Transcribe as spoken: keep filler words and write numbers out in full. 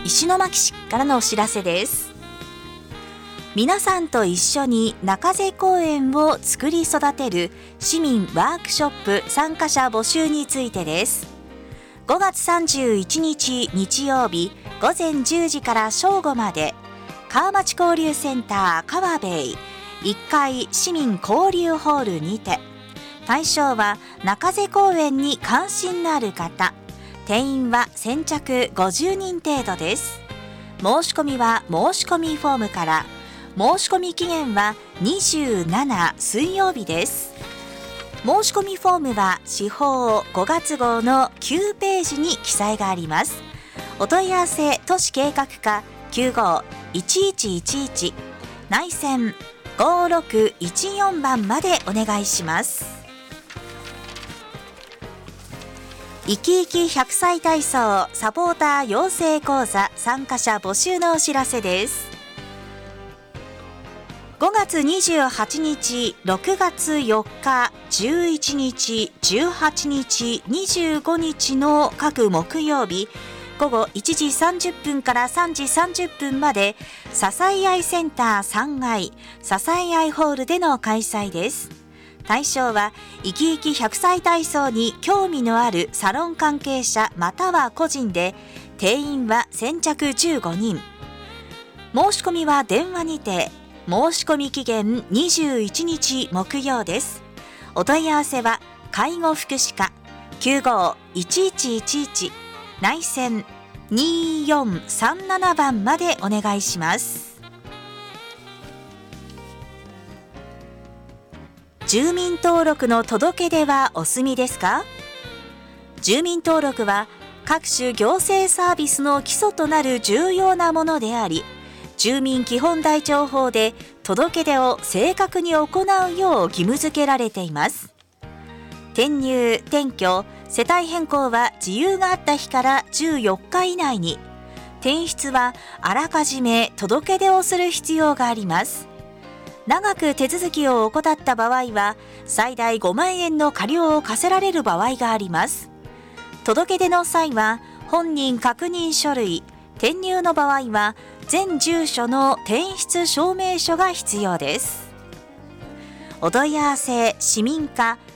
石巻市からのお知らせです。皆さんと一緒に中瀬公園を作り育てる市民ワークショップ参加者募集についてです。ごがつさんじゅういちにち日曜日ごぜんじゅうじから正午まで、川町交流センター川べいいっかい市民交流ホールにて、対象は中瀬公園に関心のある方、定員は先着ごじゅうにん程度です。申し込みは申し込みフォームから、申し込み期限はにじゅうしちにち水曜日です。申し込みフォームは市報ごがつごうのきゅうページに記載があります。お問い合わせ都市計画課 きゅうご いちいちいちいち 内線ごろくいちよんばんまでお願いします。いきいきひゃくさい体操サポーター養成講座参加者募集のお知らせです。ごがつにじゅうはちにち、ろくがつよっか、じゅういちにち、じゅうはちにち、にじゅうごにちの各木曜日、ごごいちじさんじゅっぷんからさんじさんじゅっぷんまで、ささいあいセンターさんがい、ささいあいホールでの開催です。対象は、いきいきひゃくさい体操に興味のあるサロン関係者または個人で、定員は先着じゅうごにん。申し込みは電話にて、申し込み期限にじゅういちにち木曜です。お問い合わせは介護福祉課 きゅうご いちいちいちいち 内線によんさんななばんまでお願いします。住民登録の届け出はお済みですか？住民登録は各種行政サービスの基礎となる重要なものであり、住民基本台帳法で届け出を正確に行うよう義務付けられています。転入・転居・世帯変更は自由があった日からじゅうよっか以内に、転出はあらかじめ届け出をする必要があります。長く手続きを怠った場合は、最大ごまんえんの過料を課せられる場合があります。届け出の際は、本人確認書類、転入の場合は、全住所の転出証明書が必要です。お問い合わせ市民課